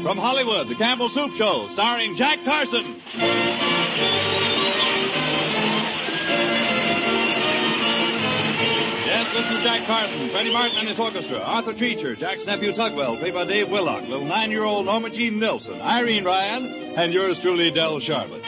From Hollywood, the Campbell Soup Show, starring Jack Carson. Yes, listen to Jack Carson, Freddie Martin and his orchestra, Arthur Treacher, Jack's nephew Tugwell, played by Dave Willock, little 9-year-old Norma Jean Nilsson, Irene Ryan, and yours truly, Del Charlotte.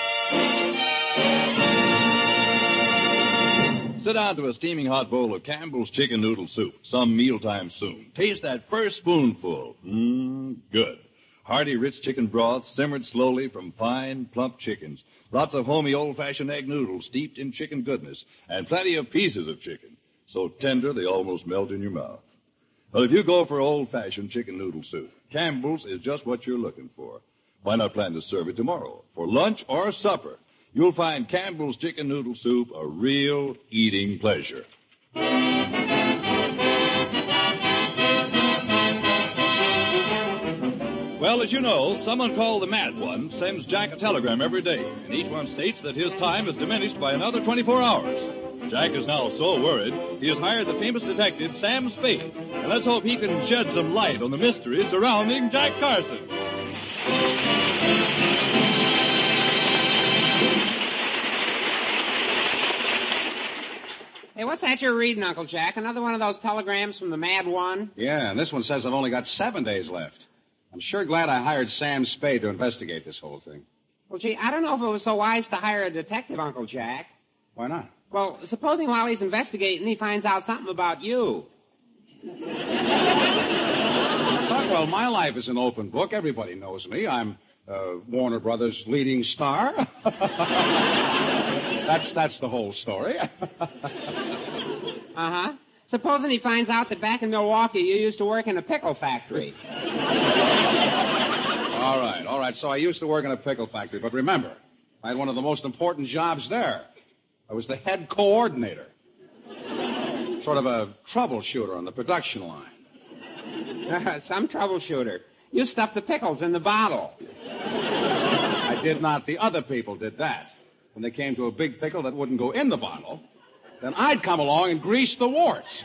Sit down to a steaming hot bowl of Campbell's chicken noodle soup, some mealtime soon. Taste that first spoonful. Good. Hearty, rich chicken broth simmered slowly from fine, plump chickens. Lots of homey, old-fashioned egg noodles steeped in chicken goodness, and plenty of pieces of chicken, so tender they almost melt in your mouth. Well, if you go for old-fashioned chicken noodle soup, Campbell's is just what you're looking for. Why not plan to serve it tomorrow, for lunch or supper? You'll find Campbell's chicken noodle soup a real eating pleasure. Well, as you know, someone called the Mad One sends Jack a telegram every day, and each one states that his time is diminished by another 24 hours. Jack is now so worried, he has hired the famous detective Sam Spade, and let's hope he can shed some light on the mystery surrounding Jack Carson. Hey, what's that you're reading, Uncle Jack? Another one of those telegrams from the Mad One? Yeah, and this one says I've only got 7 days left. I'm sure glad I hired Sam Spade to investigate this whole thing. Well, gee, I don't know if it was so wise to hire a detective, Uncle Jack. Why not? Well, supposing while he's investigating, he finds out something about you. Well, my life is an open book. Everybody knows me. I'm Warner Brothers' leading star. That's the whole story. Uh-huh. Supposing he finds out that back in Milwaukee you used to work in a pickle factory. All right. So I used to work in a pickle factory, but remember, I had one of the most important jobs there. I was the head coordinator. Sort of a troubleshooter on the production line. Some troubleshooter. You stuffed the pickles in the bottle. I did not. The other people did that. When they came to a big pickle that wouldn't go in the bottle, then I'd come along and grease the warts.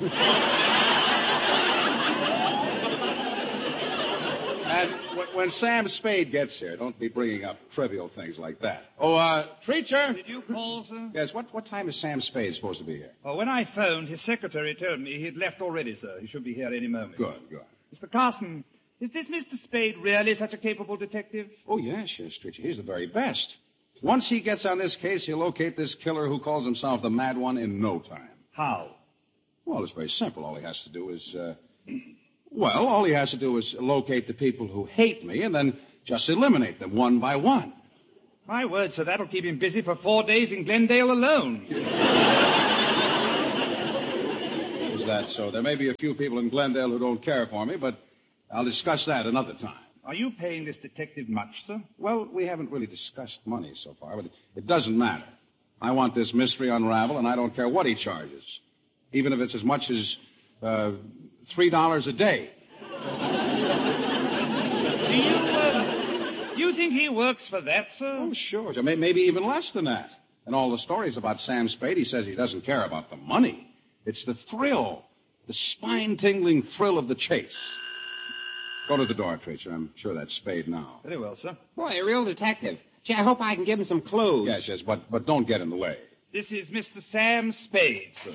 And when Sam Spade gets here, don't be bringing up trivial things like that. Oh, Treacher? Did you call, sir? Yes, what time is Sam Spade supposed to be here? Well, when I phoned, his secretary told me he'd left already, sir. He should be here any moment. Good. Mr. Carson, is this Mr. Spade really such a capable detective? Oh, yes, Treacher. He's the very best. Once he gets on this case, he'll locate this killer who calls himself the Mad One in no time. How? Well, it's very simple. All he has to do is locate the people who hate me and then just eliminate them one by one. My word, sir, that'll keep him busy for 4 days in Glendale alone. Is that so? There may be a few people in Glendale who don't care for me, but I'll discuss that another time. Are you paying this detective much, sir? Well, we haven't really discussed money so far, but it doesn't matter. I want this mystery unraveled, and I don't care what he charges, even if it's as much as $3 a day. Do you think he works for that, sir? Oh, sure. Maybe even less than that. And all the stories about Sam Spade, he says he doesn't care about the money. It's the thrill, the spine-tingling thrill of the chase. Go to the door, Treacher. I'm sure that's Spade now. Very well, sir. Boy, a real detective. Gee, I hope I can give him some clues. Yes, but don't get in the way. This is Mr. Sam Spade, sir.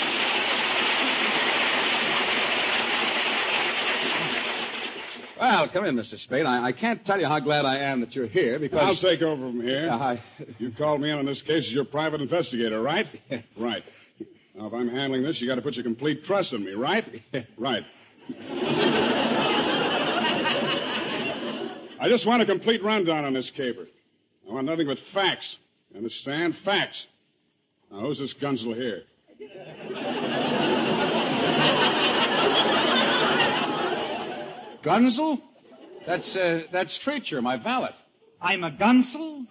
Well, come in, Mr. Spade. I can't tell you how glad I am that you're here because... I'll take over from here. Yeah, You called me in on this case as your private investigator, right? Right. Now, if I'm handling this, you got to put your complete trust in me, right? Right. I just want a complete rundown on this caper. I want nothing but facts. You understand? Facts. Now, who's this Gunzel here? Gunzel? That's Treacher, my valet. I'm a Gunsel?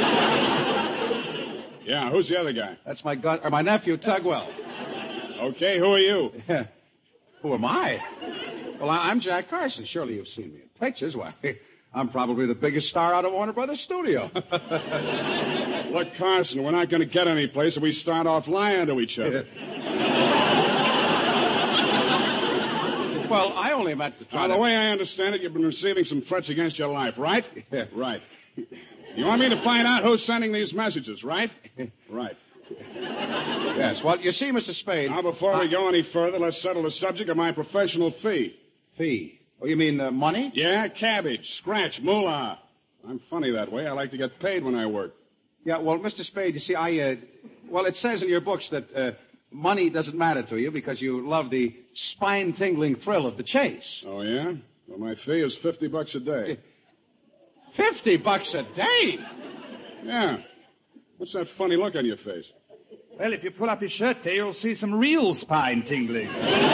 Yeah, who's the other guy? That's my nephew, Tugwell. Okay, who are you? Who am I? Well, I'm Jack Carson. Surely you've seen me in pictures. Why, I'm probably the biggest star out of Warner Brothers Studio. Look, Carson, we're not going to get any place if we start off lying to each other. Well, I only meant to try Now, to... the way I understand it, you've been receiving some threats against your life, right? Yeah. Right. You want me to find out who's sending these messages, right? Right. Yes. Well, you see, Mr. Spade... Now, before we go any further, let's settle the subject of my professional fee. Fee? Oh, you mean money? Yeah, cabbage, scratch, moolah. I'm funny that way. I like to get paid when I work. Yeah, well, Mr. Spade, you see, well, it says in your books that money doesn't matter to you because you love the spine-tingling thrill of the chase. Oh, yeah? Well, my fee is $50 a day. $50 a day? Yeah. What's that funny look on your face? Well, if you pull up your shirt there, you'll see some real spine tingling.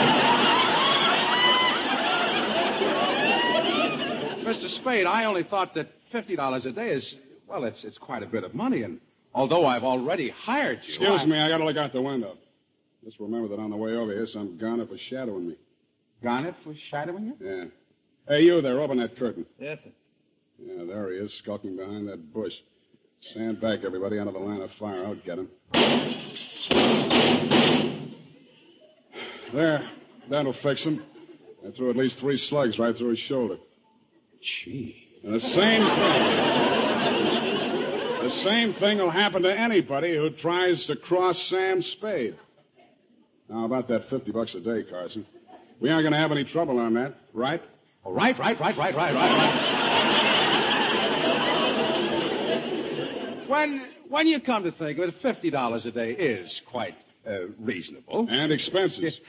Mr. Spade, I only thought that $50 a day is, well, it's quite a bit of money, and although I've already hired you... Excuse me, I gotta look out the window. Just remember that on the way over here, some garnet was shadowing me. Garnet was shadowing you? Yeah. Hey, you there, open that curtain. Yes, sir. Yeah, there he is, skulking behind that bush. Stand back, everybody, out of the line of fire. I'll get him. There. That'll fix him. I threw at least 3 slugs right through his shoulder. Gee. And the same thing will happen to anybody who tries to cross Sam Spade. Now, about that $50 a day, Carson. We aren't going to have any trouble on that, right? Oh, right. When you come to think of it, $50 a day is quite reasonable. And expenses.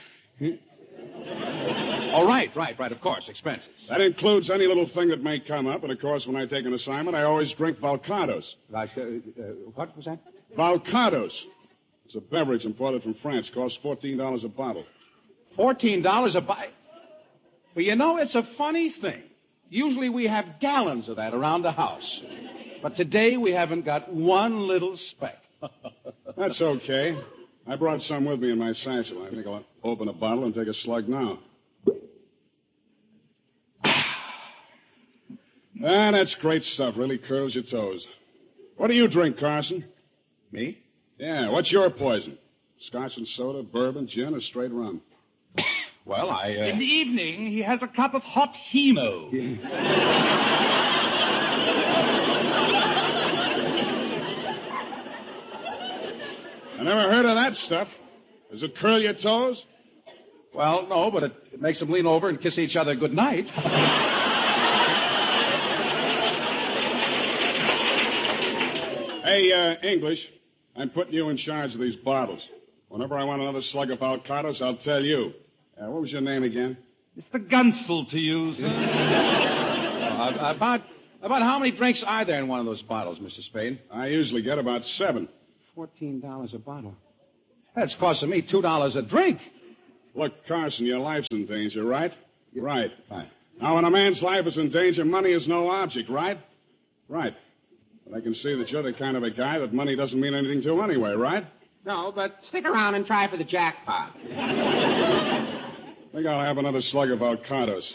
Oh, right, of course, expenses. That includes any little thing that may come up. And, of course, when I take an assignment, I always drink Valcados. What was that? Valcados. It's a beverage imported from France. Costs $14 a bottle. $14 a bottle? Well, you know, it's a funny thing. Usually we have gallons of that around the house. But today we haven't got one little speck. That's okay. I brought some with me in my satchel. I think I'll open a bottle and take a slug now. That's great stuff. Really curls your toes. What do you drink, Carson? Me? Yeah, what's your poison? Scotch and soda, bourbon, gin, or straight rum? Well, In the evening, he has a cup of hot hemo. I never heard of that stuff. Does it curl your toes? Well, no, but it makes them lean over and kiss each other goodnight. Hey, English, I'm putting you in charge of these bottles. Whenever I want another slug of Valcados, I'll tell you. What was your name again? Mr. Gunsel to you, sir. About how many drinks are there in one of those bottles, Mr. Spade? I usually get about 7. $14 a bottle. That's costing me $2 a drink. Look, Carson, your life's in danger, right? Right. Right. Now, when a man's life is in danger, money is no object, right? Right. But I can see that you're the kind of a guy that money doesn't mean anything to anyway, right? No, but stick around and try for the jackpot. I think I'll have another slug of Valcados.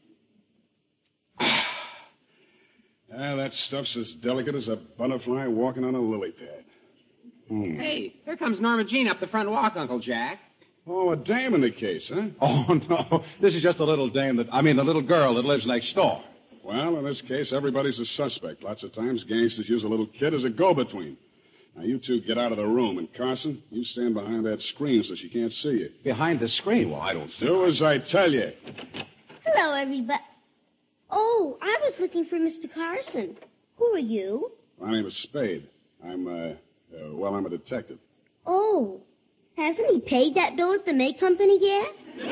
That stuff's as delicate as a butterfly walking on a lily pad. Hey, here comes Norma Jean up the front walk, Uncle Jack. Oh, a dame in the case, huh? Oh, no. This is just a little little girl that lives next door. Well, in this case, everybody's a suspect. Lots of times, gangsters use a little kid as a go-between. Now, you two get out of the room, and Carson, you stand behind that screen so she can't see you. Behind the screen? Well, I don't think... Do as I tell you. Hello, everybody. Oh, I was looking for Mr. Carson. Who are you? My name is Spade. I'm a detective. Oh, hasn't he paid that bill at the May Company yet?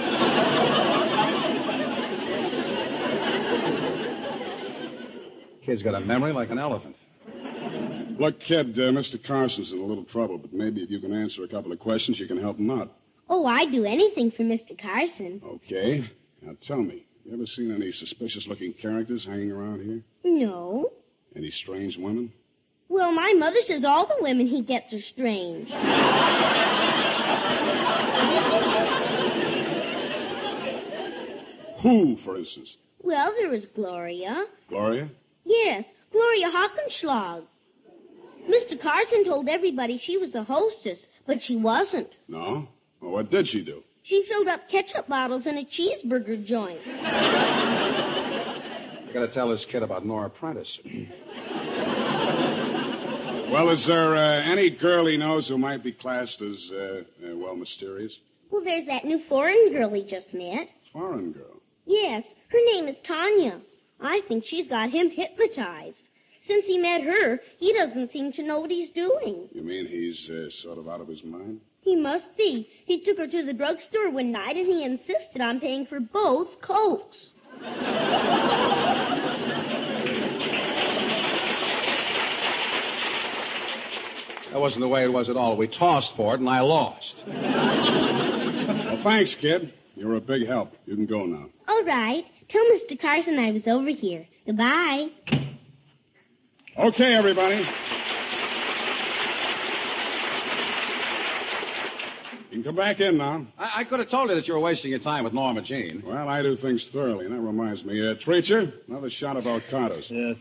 Kid's got a memory like an elephant. Look, kid, Mr. Carson's in a little trouble, but maybe if you can answer a couple of questions, you can help him out. Oh, I'd do anything for Mr. Carson. Okay. Now, tell me, you ever seen any suspicious-looking characters hanging around here? No. Any strange women? Well, my mother says all the women he gets are strange. Who, for instance? Well, there was Gloria. Gloria? Yes, Gloria Hockenschlag. Mr. Carson told everybody she was a hostess, but she wasn't. No? Well, what did she do? She filled up ketchup bottles in a cheeseburger joint. I gotta tell this kid about Nora Prentice. Well, is there any girl he knows who might be classed as, mysterious? Well, there's that new foreign girl he just met. Foreign girl? Yes, her name is Tanya. I think she's got him hypnotized. Since he met her, he doesn't seem to know what he's doing. You mean he's sort of out of his mind? He must be. He took her to the drugstore one night and he insisted on paying for both Cokes. That wasn't the way it was at all. We tossed for it, and I lost. Well, thanks, kid. You're a big help. You can go now. All right. Tell Mr. Carson I was over here. Goodbye. Okay, everybody. You can come back in now. I could have told you that you were wasting your time with Norma Jean. Well, I do things thoroughly, and that reminds me. Treacher, another shot of Alcatos. Yes.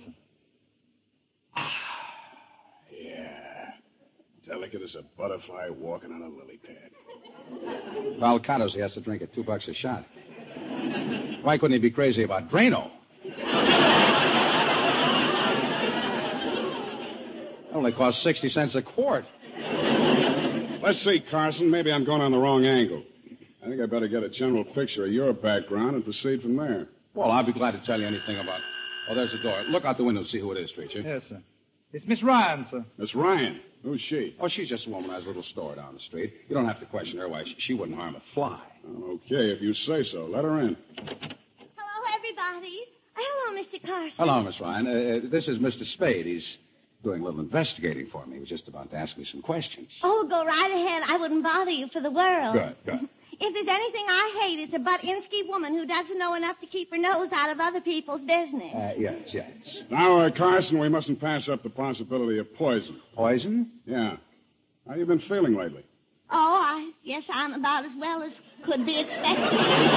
Delicate as a butterfly walking on a lily pad. For Alcatos, he has to drink at $2 a shot. Why couldn't he be crazy about Drano? It only costs 60 cents a quart. Let's see, Carson. Maybe I'm going on the wrong angle. I think I better get a general picture of your background and proceed from there. Well, I'll be glad to tell you anything about... Oh, there's the door. Look out the window and see who it is, Treacher. Yes, sir. It's Miss Ryan, sir. Miss Ryan. Who's she? Oh, she's just a woman who has a little store down the street. You don't have to question her. Why, she wouldn't harm a fly. Okay, if you say so. Let her in. Hello, everybody. Hello, Mr. Carson. Hello, Miss Ryan. This is Mr. Spade. He's doing a little investigating for me. He was just about to ask me some questions. Oh, go right ahead. I wouldn't bother you for the world. Good. If there's anything I hate, it's a butt-insky woman who doesn't know enough to keep her nose out of other people's business. Yes. Now, Carson, we mustn't pass up the possibility of poison. Poison? Yeah. How you been feeling lately? Oh, I guess I'm about as well as could be expected.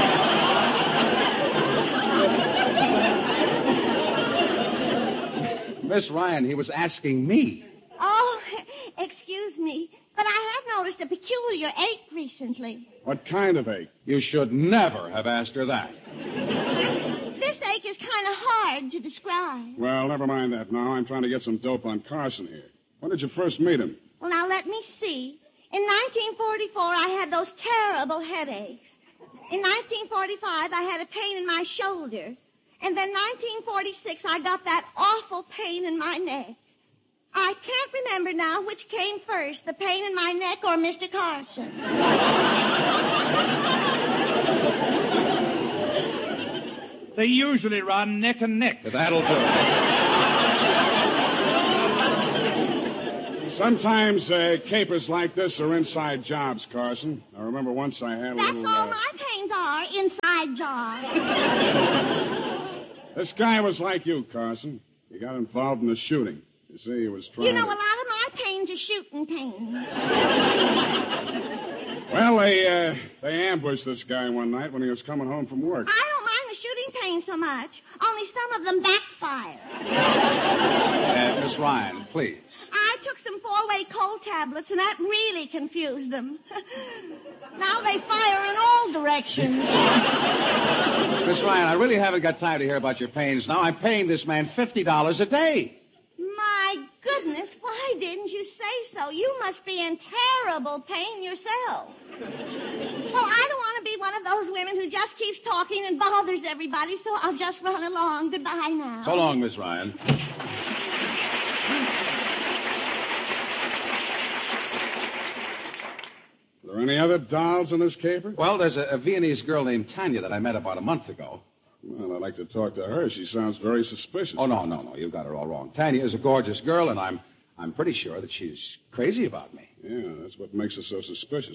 Miss Ryan, he was asking me. Oh, excuse me, but I have noticed a peculiar ache recently. What kind of ache? You should never have asked her that. This ache is kind of hard to describe. Well, never mind that now. I'm trying to get some dope on Carson here. When did you first meet him? Well, now let me see. In 1944, I had those terrible headaches. In 1945, I had a pain in my shoulder. And then 1946, I got that awful pain in my neck. I can't remember now which came first, the pain in my neck or Mr. Carson. They usually run neck and neck. That'll do. Sometimes capers like this are inside jobs, Carson. I remember once I had a That's little... all my pains are, inside jobs. This guy was like you, Carson. He got involved in the shooting. You see, he was trying You know, to... a lot of my pains are shooting pains. Well, they ambushed this guy one night when he was coming home from work. I don't mind the shooting pains so much, only some of them backfire. Miss Ryan, please. I took some 4-way cold tablets, and that really confused them. Now they fire in all directions. Miss Ryan, I really haven't got time to hear about your pains now. I'm paying this man $50 a day. My goodness, why didn't you say so? You must be in terrible pain yourself. Well, I don't want to be one of those women who just keeps talking and bothers everybody, so I'll just run along. Goodbye now. So long, Miss Ryan. Are there any other dolls in this caper? Well, there's a Viennese girl named Tanya that I met about a month ago. Well, I'd like to talk to her. She sounds very suspicious. Oh, no. You've got her all wrong. Tanya is a gorgeous girl, and I'm pretty sure that she's crazy about me. Yeah, that's what makes her so suspicious.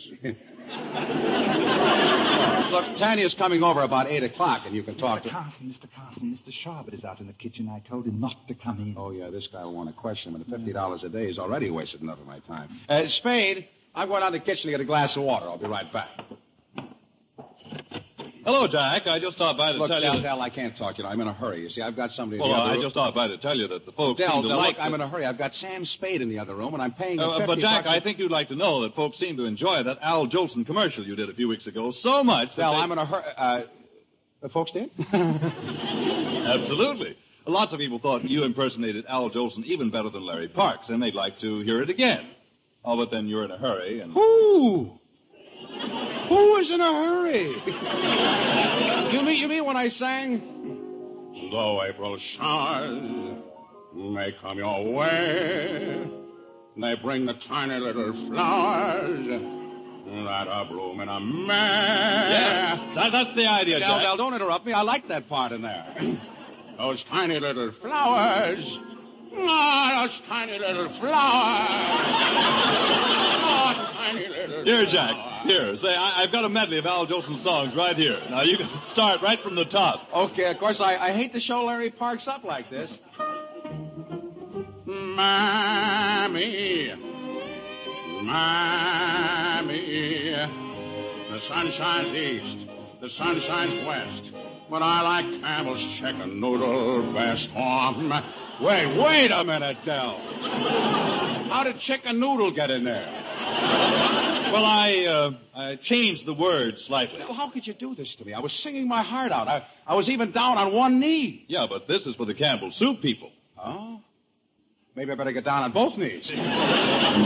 Look, Tanya's coming over about 8 o'clock, and you can talk to... Mr. Carson, Mr. Sharp is out in the kitchen. I told him not to come in. Oh, yeah, this guy will want to question him, and $50 a day is already wasted enough of my time. Spade, I'm going down to the kitchen to get a glass of water. I'll be right back. Hello, Jack. I just stopped by to Look, tell you... Del, I can't talk. I'm in a hurry. You see, I've got somebody in Well, the other I room. just stopped by to tell you that the folks seem to Del, like... look, I'm in a hurry. I've got Sam Spade in the other room, and I'm paying him 50 But, Jack, bucks I think you'd like to know that folks seem to enjoy that Al Jolson commercial you did a few weeks ago so much that Del, they... I'm in a hurry. The folks did? Absolutely. Lots of people thought you impersonated Al Jolson even better than Larry Parks, and they'd like to hear it again. Oh, but then you're in a hurry, and... Who? Who is in a hurry? You mean when I sang? Though April showers may come your way, they bring the tiny little flowers that are bloom in a May. Yeah, that's the idea, Jack. Del, don't interrupt me. I like that part in there. Those tiny little flowers. Oh, those tiny little flowers. Oh, tiny little Here, flowers. Jack. Here, say, I've got a medley of Al Jolson songs right here. Now, you can start right from the top. Okay, of course, I hate to show Larry Parks up like this. Mammy, Mammy, the sun shines east, the sun shines west, but I like Campbell's chicken noodle best. Wait a minute, Del. How did chicken noodle get in there? Well, I changed the words slightly. Well, how could you do this to me? I was singing my heart out. I was even down on one knee. Yeah, but this is for the Campbell Soup people. Oh? Maybe I better get down on both knees.